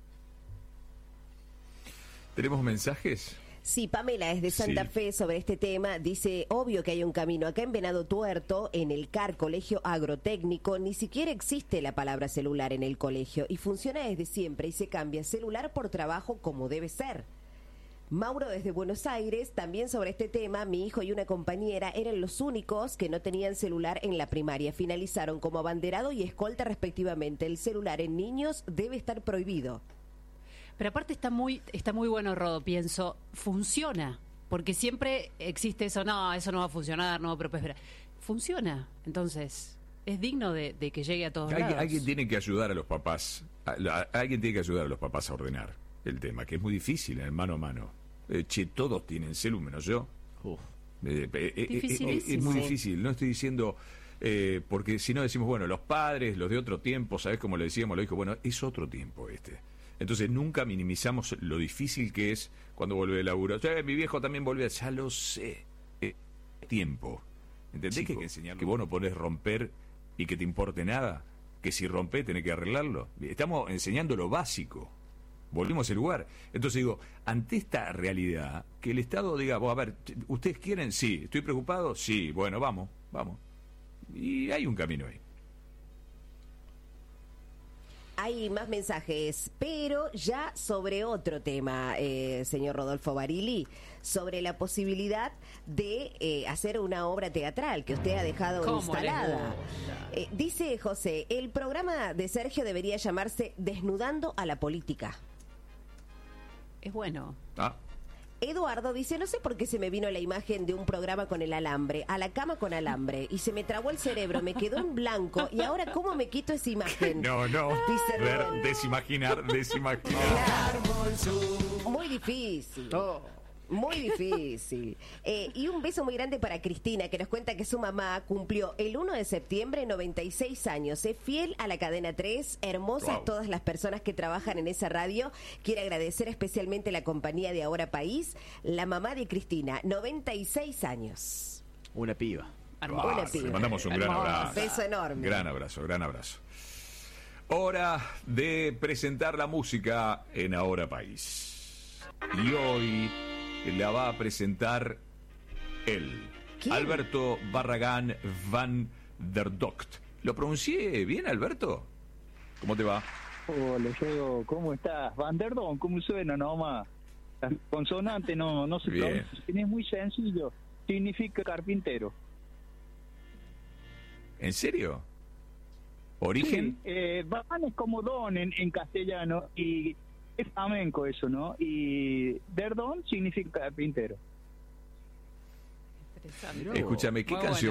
¿Tenemos mensajes? Sí, Pamela es de Santa Sí. Fe sobre este tema. Dice, obvio que hay un camino. Acá en Venado Tuerto, en el C A R, Colegio Agrotécnico, ni siquiera existe la palabra celular en el colegio y funciona desde siempre y se cambia celular por trabajo como debe ser. Mauro desde Buenos Aires, también sobre este tema, mi hijo y una compañera eran los únicos que no tenían celular en la primaria. Finalizaron como abanderado y escolta respectivamente. El celular en niños debe estar prohibido. Pero aparte está muy está muy bueno, Rodo, pienso, funciona, porque siempre existe eso, no, eso no va a funcionar, no, pero espera, funciona, entonces es digno de, de que llegue a todos Alguien, lados. alguien tiene que ayudar a los papás, a- a- alguien tiene que ayudar a los papás a ordenar el tema, que es muy difícil, en mano a mano. Eh, che, todos tienen celu menos yo. Uf. Eh, eh, eh, eh, Dificilísimo. es muy difícil, no estoy diciendo, eh, porque si no decimos, bueno, los padres, los de otro tiempo, ¿sabes cómo le decíamos? Lo dijo, bueno, es otro tiempo este. Entonces nunca minimizamos lo difícil que es cuando vuelve de laburo. Eh, mi viejo también volvió, ya lo sé. Eh, tiempo. ¿Entendés Chico, que hay que enseñar que vos no podés romper y que te importe nada? Que si rompés tenés que arreglarlo. Estamos enseñando lo básico. Volvimos al lugar. Entonces digo, ante esta realidad, que el Estado diga, "Bueno, a ver, ¿ustedes quieren? Sí. ¿Estoy preocupado? Sí. Bueno, vamos, vamos. Y hay un camino ahí. Hay más mensajes, pero ya sobre otro tema, eh, señor Rodolfo Barili, sobre la posibilidad de eh, hacer una obra teatral que usted ha dejado ¿Cómo instalada. Eh, dice José, el programa de Sergio debería llamarse Desnudando a la Política. Es bueno. Ah, Eduardo dice, no sé por qué se me vino la imagen de un programa con el alambre, a la cama con alambre, y se me trabó el cerebro, me quedó en blanco, y ahora ¿cómo me quito esa imagen? no, no. Dice Ver, Rubén. desimaginar, desimaginar. Muy difícil. Muy difícil. Eh, y un beso muy grande para Cristina, que nos cuenta que su mamá cumplió el uno de septiembre noventa y seis años. Es fiel a la cadena tres, hermosas Wow. todas las personas que trabajan en esa radio. Quiere agradecer especialmente la compañía de Ahora País. La mamá de Cristina, noventa y seis años. Una piba. Una Ah, piba. le mandamos un gran Hermosa. abrazo. Beso enorme. Gran abrazo, gran abrazo. Hora de presentar la música en Ahora País. Y hoy la va a presentar él, ¿Quién? Alberto Barragán van der Docht. ¿Lo pronuncié bien, Alberto? ¿Cómo te va? Hola, Diego, ¿cómo estás? Van der Don, ¿cómo suena nomás? La consonante no, no se Bien. pronuncia, es muy sencillo, significa carpintero. ¿En serio? ¿Origen? Sí, eh, Van es como don en, en castellano y es flamenco eso, ¿no? Y der Don significa carpintero. Escúchame, ¿qué Muy canción